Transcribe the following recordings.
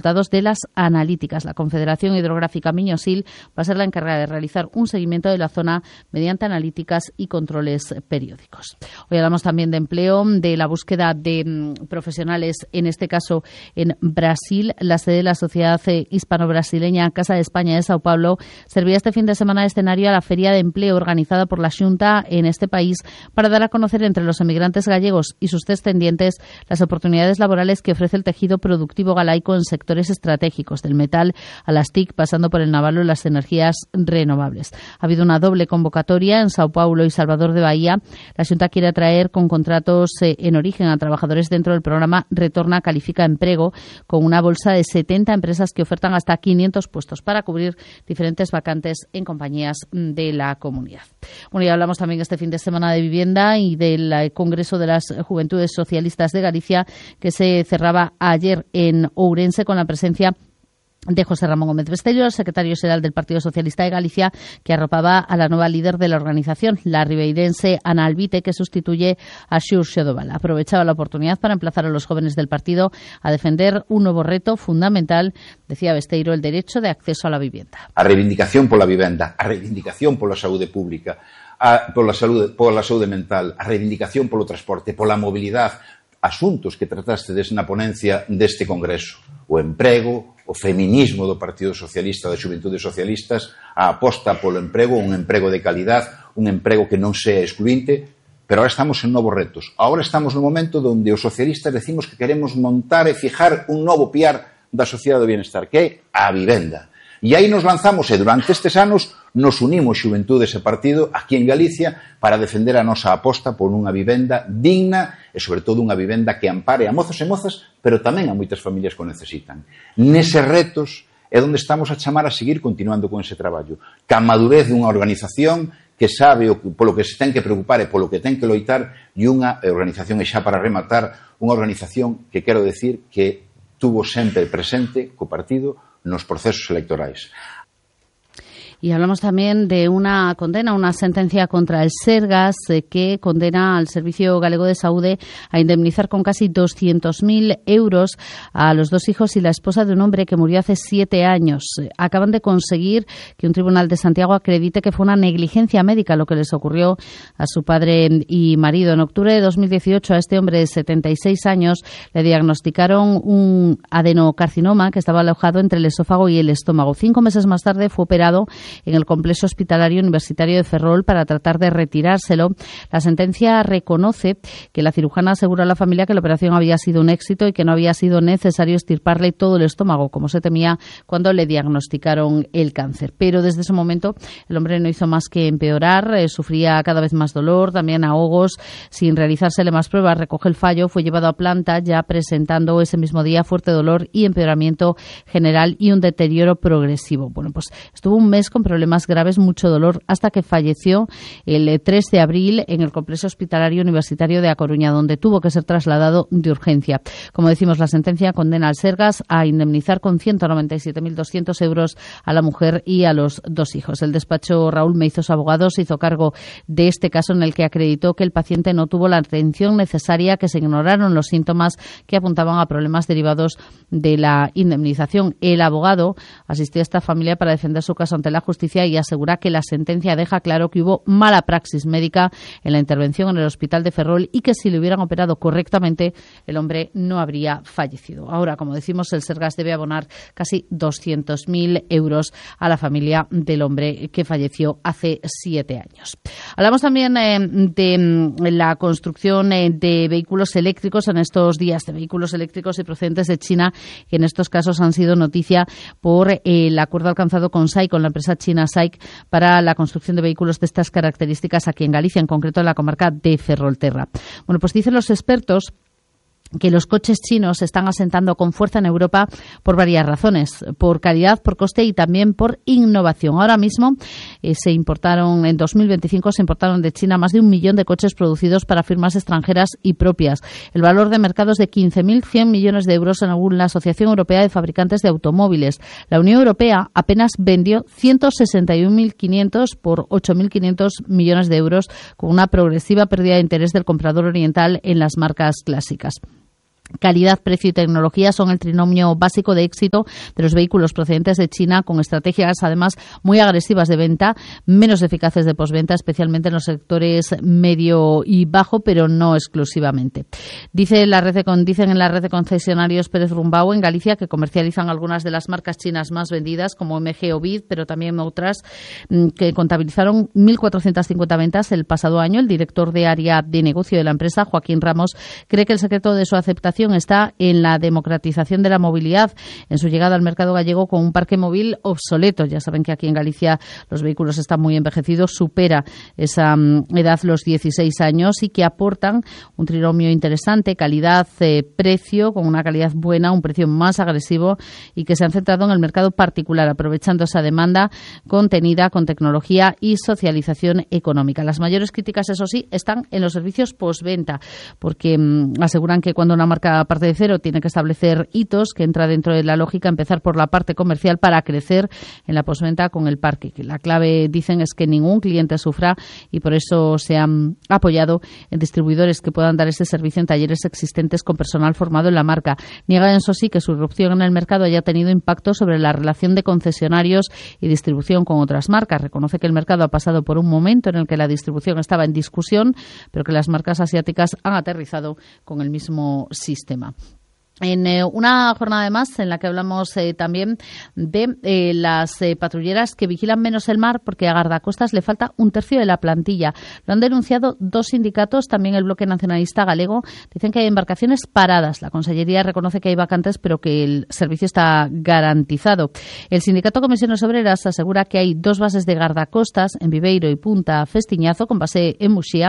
resultados de las analíticas. La Confederación Hidrográfica Miño-Sil va a ser la encargada de realizar un seguimiento de la zona mediante analíticas y controles periódicos. Hoy hablamos también de empleo, de la búsqueda de profesionales, en este caso en Brasil. La sede de la Sociedad Hispano-Brasileña Casa de España de Sao Paulo servía este fin de semana de escenario a la Feria de Empleo organizada por la Xunta en este país para dar a conocer entre los emigrantes gallegos y sus descendientes las oportunidades laborales que ofrece el tejido productivo galaico en sectores estratégicos, del metal a las TIC, pasando por el naval o las energías renovables. Ha habido una doble convocatoria en Sao Paulo y Salvador de Bahía. La Xunta quiere atraer con contratos en origen a trabajadores dentro del programa Retorna Califica Emprego, con una bolsa de 70 empresas que ofertan hasta 500 puestos para cubrir diferentes vacantes en compañías de la comunidad. Bueno, y hablamos también este fin de semana de vivienda y del Congreso de las Juventudes Socialistas de Galicia, que se cerraba ayer en Ourense con la presencia de José Ramón Gómez Besteiro, el secretario xeral del Partido Socialista de Galicia, que arropaba a la nueva líder de la organización, la ribeirense Ana Albite, que sustituye a Xurxo Doval. Aprovechaba la oportunidad para emplazar a los jóvenes del partido a defender un nuevo reto fundamental, decía Besteiro, el derecho de acceso a la vivienda. A reivindicación pola vivenda, a reivindicación pola saúde pública, pola saúde mental, a reivindicación polo transporte, pola mobilidade, asuntos que tratastes na ponencia deste Congreso. O emprego, o feminismo do Partido Socialista, das Xuventudes Socialistas, a aposta polo emprego, un emprego de calidad, un emprego que non sea excluinte, pero ahora estamos en novos retos. Ahora estamos no momento onde os socialistas decimos que queremos montar e fijar un novo piar da sociedade do bienestar, que é a vivenda. E aí nos lanzamos, e durante estes anos nos unimos Xuventudes e Partido aquí en Galicia para defender a nosa aposta por unha vivenda digna e, sobre todo, unha vivenda que ampare a mozos e mozas, pero tamén a moitas familias que o necesitan. Neses retos é onde estamos a chamar a seguir continuando con ese traballo. Ca madurez dunha organización que sabe polo que se ten que preocupar e polo que ten que loitar, e unha organización, e xa para rematar, unha organización que quero decir que tuvo sempre presente co partido nos procesos electorais. Y hablamos también de una condena, una sentencia contra el Sergas que condena al Servicio Galego de Saúde a indemnizar con casi 200.000 euros a los dos hijos y la esposa de un hombre que murió hace 7 años. Acaban de conseguir que un tribunal de Santiago acredite que fue una negligencia médica lo que les ocurrió a su padre y marido. En octubre de 2018 a este hombre de 76 años le diagnosticaron un adenocarcinoma que estaba alojado entre el esófago y el estómago. 5 meses más tarde fue operado en el complejo hospitalario universitario de Ferrol para tratar de retirárselo. La sentencia reconoce que la cirujana aseguró a la familia que la operación había sido un éxito y que no había sido necesario extirparle todo el estómago, como se temía cuando le diagnosticaron el cáncer. Pero desde ese momento el hombre no hizo más que empeorar, sufría cada vez más dolor, también ahogos, sin realizársele más pruebas. Recoge el fallo, fue llevado a planta ya presentando ese mismo día fuerte dolor y empeoramiento general y un deterioro progresivo. Bueno, pues estuvo un mes con problemas graves, mucho dolor, hasta que falleció el 3 de abril en el complejo hospitalario universitario de A Coruña, donde tuvo que ser trasladado de urgencia. Como decimos, la sentencia condena al Sergas a indemnizar con 197.200 euros a la mujer y a los 2 hijos. El despacho Raúl Meizos Abogados hizo cargo de este caso en el que acreditó que el paciente no tuvo la atención necesaria, que se ignoraron los síntomas que apuntaban a problemas derivados de la indemnización. El abogado asistió a esta familia para defender su caso ante la justicia y asegura que la sentencia deja claro que hubo mala praxis médica en la intervención en el hospital de Ferrol y que si le hubieran operado correctamente el hombre no habría fallecido. Ahora, como decimos, el Sergas debe abonar casi 200.000 euros a la familia del hombre que falleció hace 7 años. Hablamos también de la construcción de vehículos eléctricos en estos días, de vehículos eléctricos y procedentes de China, que en estos casos han sido noticia por el acuerdo alcanzado con SAIC, con la empresa china SAIC, para la construcción de vehículos de estas características aquí en Galicia, en concreto en la comarca de Ferrolterra. Bueno, pues dicen los expertos que los coches chinos se están asentando con fuerza en Europa por varias razones, por calidad, por coste y también por innovación. Ahora mismo en 2025 se importaron de China más de 1 millón de coches producidos para firmas extranjeras y propias. El valor de mercado es de 15.100 millones de euros según la Asociación Europea de Fabricantes de Automóviles. La Unión Europea apenas vendió 161.500 por 8.500 millones de euros, con una progresiva pérdida de interés del comprador oriental en las marcas clásicas. Calidad, precio y tecnología son el trinomio básico de éxito de los vehículos procedentes de China, con estrategias además muy agresivas de venta, menos eficaces de postventa, especialmente en los sectores medio y bajo, pero no exclusivamente. Dicen en la red de concesionarios Pérez Rumbau en Galicia que comercializan algunas de las marcas chinas más vendidas, como MG o BID, pero también otras que contabilizaron 1.450 ventas el pasado año. El director de área de negocio de la empresa, Joaquín Ramos, cree que el secreto de su aceptación está en la democratización de la movilidad, en su llegada al mercado gallego con un parque móvil obsoleto. Ya saben que aquí en Galicia los vehículos están muy envejecidos, supera esa edad los 16 años y que aportan un trinomio interesante, calidad, precio, con una calidad buena, un precio más agresivo y que se han centrado en el mercado particular, aprovechando esa demanda contenida con tecnología y socialización económica. Las mayores críticas, eso sí, están en los servicios postventa, porque aseguran que cuando una marca parte de cero tiene que establecer hitos, que entra dentro de la lógica empezar por la parte comercial para crecer en la postventa con el parque. Que la clave, dicen, es que ningún cliente sufra y por eso se han apoyado en distribuidores que puedan dar ese servicio en talleres existentes con personal formado en la marca. Niegan, eso sí, que su irrupción en el mercado haya tenido impacto sobre la relación de concesionarios y distribución con otras marcas. Reconoce que el mercado ha pasado por un momento en el que la distribución estaba en discusión, pero que las marcas asiáticas han aterrizado con el mismo sistema. En una jornada más en la que hablamos también de las patrulleras que vigilan menos el mar porque a guardacostas le falta un tercio de la plantilla. Lo han denunciado dos sindicatos, también el Bloque Nacionalista Galego. Dicen que hay embarcaciones paradas. La Consellería reconoce que hay vacantes, pero que el servicio está garantizado. El sindicato Comisiones Obreras asegura que hay dos bases de guardacostas en Viveiro y Punta Festiñazo, con base en Muxía,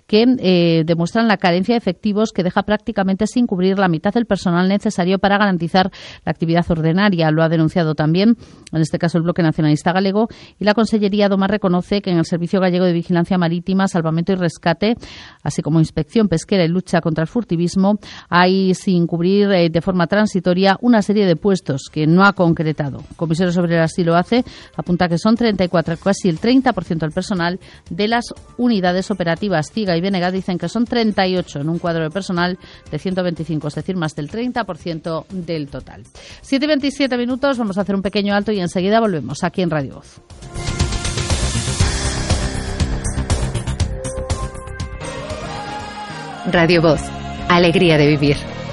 que demuestran la carencia de efectivos que deja prácticamente sin cubrir la mitad del personal necesario para garantizar la actividad ordinaria. Lo ha denunciado también, en este caso, el Bloque Nacionalista Galego, y la Consellería Doma reconoce que en el Servicio Gallego de Vigilancia Marítima, Salvamento y Rescate, así como Inspección Pesquera y Lucha contra el Furtivismo, hay sin cubrir de forma transitoria una serie de puestos que no ha concretado. Comisiones Obreras sí lo hace, apunta que son 34, casi el 30% del personal de las unidades operativas. CIGA y BNG dicen que son 38 en un cuadro de personal de 125, es decir, más del 30% del total. 7:27 minutos, vamos a hacer un pequeño alto y enseguida volvemos aquí en Radio Voz. Radio Voz, alegría de vivir.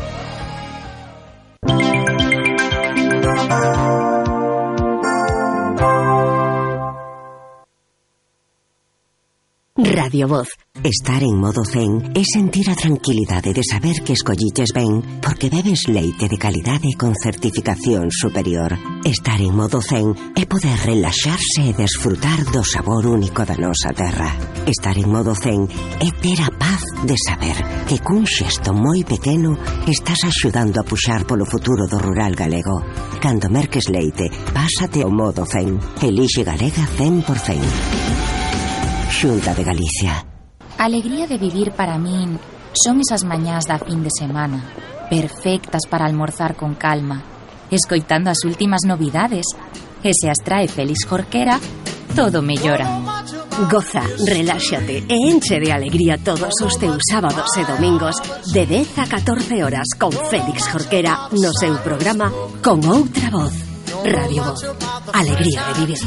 Radio Voz. Estar en modo zen é sentir a tranquilidade de saber que escolliches ben porque bebes leite de calidade con certificación superior. Estar en modo zen é poder relaxarse e desfrutar do sabor único da nosa terra. Estar en modo zen é ter a paz de saber que cun xesto moi pequeno estás axudando a puxar polo futuro do rural galego. Cando merques leite, pásate ao modo zen. Elixe Galega 100%. Xunta de Galicia. A alegría de vivir para min son esas mañás da fin de semana, perfectas para almorzar con calma, escoitando as últimas novidades. E se as trae Félix Jorquera, todo mellora. Goza, reláxate e enche de alegría todos os teus sábados e domingos de 10 a 14 horas con Félix Jorquera no seu programa Con Outra Voz. Radio Voz, alegría de vivir.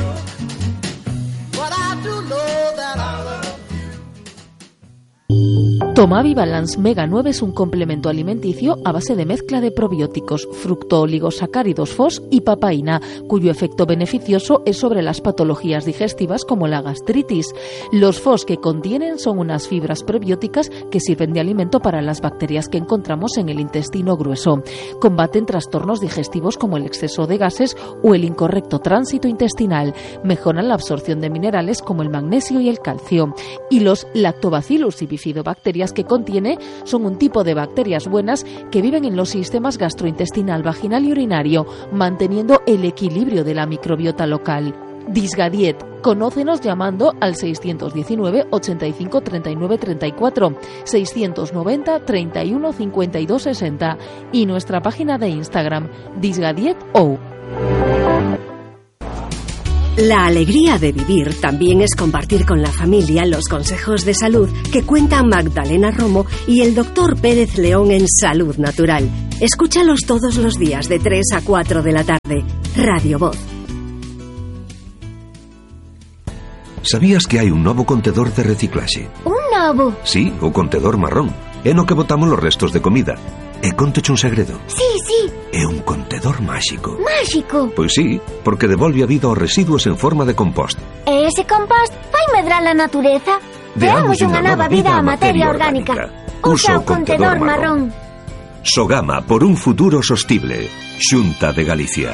Tomavi Balance Mega 9 es un complemento alimenticio a base de mezcla de probióticos, fructooligosacáridos FOS y papaína, cuyo efecto beneficioso es sobre las patologías digestivas como la gastritis. Los FOS que contienen son unas fibras prebióticas que sirven de alimento para las bacterias que encontramos en el intestino grueso. Combaten trastornos digestivos como el exceso de gases o el incorrecto tránsito intestinal. Mejoran la absorción de minerales como el magnesio y el calcio. Y los lactobacillus y bifidobacterias que contiene son un tipo de bacterias buenas que viven en los sistemas gastrointestinal, vaginal y urinario, manteniendo el equilibrio de la microbiota local. Disgadiet. Conócenos llamando al 619 85 39 34, 690 31 52 60 y nuestra página de Instagram, disgadietou. La alegría de vivir también es compartir con la familia los consejos de salud que cuentan Magdalena Romo y el Dr. Pérez León en Salud Natural. Escúchalos todos los días de 3 a 4 de la tarde. Radio Voz. Sabías que hai un novo contedor de reciclaxe? Un novo? Sí, o contedor marrón. É no que botamos os restos de comida. E conteche un segredo. Sí. É un contedor máxico. Máxico? Pois sí, porque devolve a vida aos residuos en forma de compost. E ese compost vai medrar a natureza? Deamos unha nova vida á materia orgánica. Usa o contedor marrón. Sogama por un futuro sostible. Xunta de Galicia.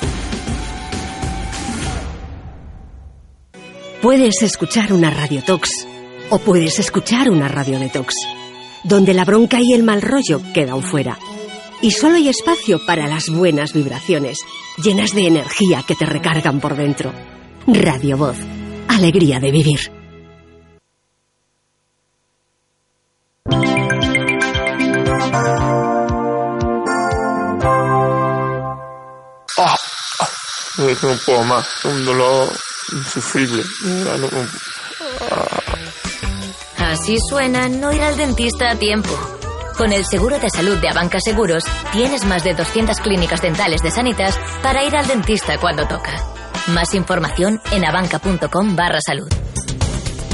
Puedes escuchar una radiotox o puedes escuchar una radiodetox, donde la bronca y el mal rollo quedan fuera. Y solo hay espacio para las buenas vibraciones, llenas de energía que te recargan por dentro. Radio Voz. Alegría de vivir. No puedo más, un dolor insufrible. Así suena no ir al dentista a tiempo. Con el seguro de salud de Abanca Seguros, tienes más de 200 clínicas dentales de Sanitas para ir al dentista cuando toca. Más información en abanca.com/salud.